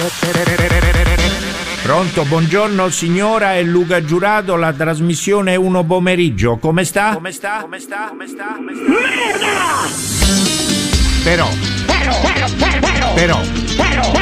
Pronto, buongiorno signora, è Luca Giurato, la trasmissione 1 pomeriggio. Come sta? Merda! Però